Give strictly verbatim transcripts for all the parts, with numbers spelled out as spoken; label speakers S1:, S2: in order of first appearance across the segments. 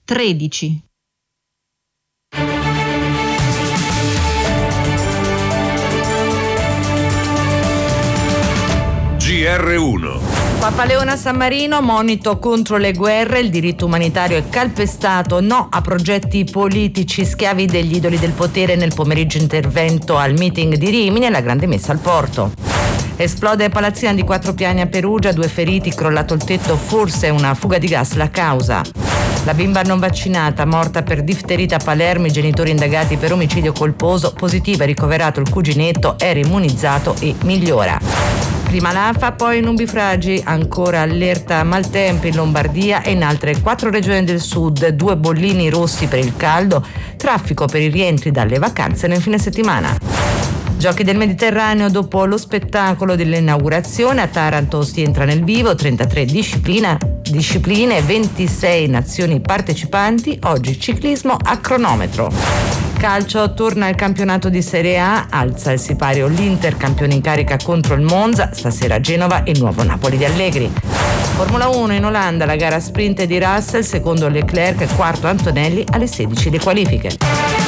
S1: tredici.
S2: G R uno.
S3: Papa Leone a San Marino, monito contro le guerre, il diritto umanitario è calpestato, no a progetti politici, schiavi degli idoli del potere. Nel pomeriggio intervento al meeting di Rimini e la grande messa al porto. Esplode palazzina di quattro piani a Perugia, due feriti, crollato il tetto, forse una fuga di gas la causa. La bimba non vaccinata, morta per difterite a Palermo, i genitori indagati per omicidio colposo, positivo è ricoverato il cuginetto, era immunizzato e migliora. Prima l'A F A, poi nubifragi, ancora allerta maltempo in Lombardia e in altre quattro regioni del sud, due bollini rossi per il caldo, traffico per i rientri dalle vacanze nel fine settimana. Giochi del Mediterraneo, dopo lo spettacolo dell'inaugurazione a Taranto si entra nel vivo, trentatré disciplina, discipline, ventisei nazioni partecipanti, oggi ciclismo a cronometro. Calcio, torna il campionato di Serie A, alza il sipario l'Inter, campione in carica contro il Monza, stasera Genova e il nuovo Napoli di Allegri. Formula uno in Olanda, la gara sprint di Russell, secondo Leclerc, quarto Antonelli, alle sedici le qualifiche.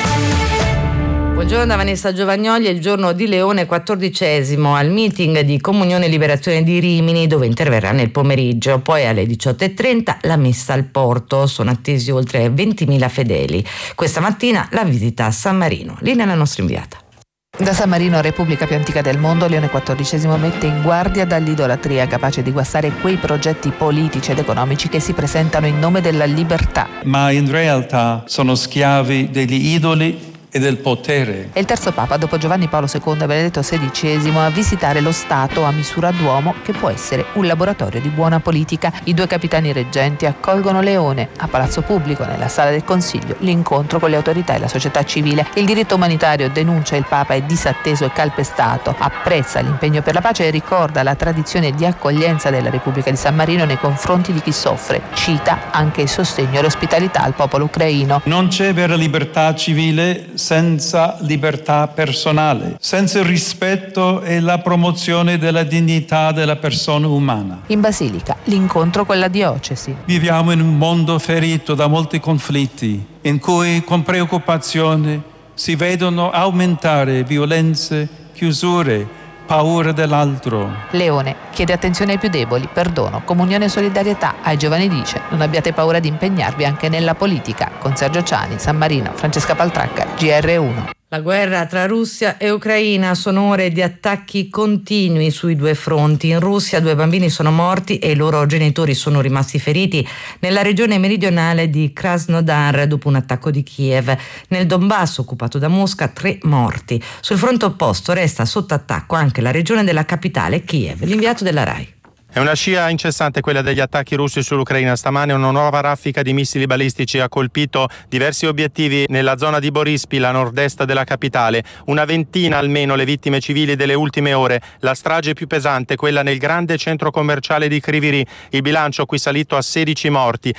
S3: Buongiorno da Vanessa Giovagnoli, è il giorno di Leone quattordicesimo al meeting di Comunione e Liberazione di Rimini, dove interverrà nel pomeriggio. Poi alle diciotto e trenta la messa al porto, sono attesi oltre ventimila fedeli. Questa mattina la visita a San Marino. Linea la nostra inviata.
S4: Da San Marino, repubblica più antica del mondo, Leone quattordicesimo mette in guardia dall'idolatria capace di guastare quei progetti politici ed economici che si presentano in nome della libertà.
S5: Ma in realtà sono schiavi degli idoli e del potere.
S4: È il terzo Papa dopo Giovanni Paolo secondo e Benedetto sedicesimo a visitare lo Stato a misura d'uomo, che può essere un laboratorio di buona politica. I due capitani reggenti accolgono Leone a Palazzo Pubblico, nella sala del Consiglio, l'incontro con le autorità e la società civile. Il diritto umanitario denuncia il Papa è disatteso e calpestato, apprezza l'impegno per la pace e ricorda la tradizione di accoglienza della Repubblica di San Marino nei confronti di chi soffre. Cita anche il sostegno e l'ospitalità al popolo ucraino.
S5: Non c'è vera libertà civile senza libertà personale, senza il rispetto e la promozione della dignità della persona umana.
S4: In Basilica, l'incontro con la diocesi.
S5: Viviamo in un mondo ferito da molti conflitti, in cui con preoccupazione si vedono aumentare violenze, chiusure, paura dell'altro.
S4: Leone chiede attenzione ai più deboli, perdono, comunione e solidarietà. Ai giovani dice: non abbiate paura di impegnarvi anche nella politica. Con Sergio Ciani, San Marino, Francesca Paltracca, G R uno.
S3: La guerra tra Russia e Ucraina, sono ore di attacchi continui sui due fronti. In Russia due bambini sono morti e i loro genitori sono rimasti feriti nella regione meridionale di Krasnodar dopo un attacco di Kiev. Nel Donbass, occupato da Mosca, tre morti. Sul fronte opposto resta sotto attacco anche la regione della capitale, Kiev. L'inviato della RAI.
S6: È una scia incessante quella degli attacchi russi sull'Ucraina. Stamane una nuova raffica di missili balistici ha colpito diversi obiettivi nella zona di Borispil, a nord-est della capitale. Una ventina almeno le vittime civili delle ultime ore. La strage più pesante, quella nel grande centro commerciale di Kryvyi Rih. Il bilancio qui salito a sedici morti.